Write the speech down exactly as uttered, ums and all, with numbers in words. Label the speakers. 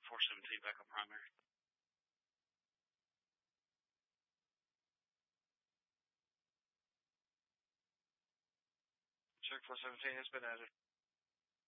Speaker 1: four seventeen, back on primary. Check four seventeen has been added.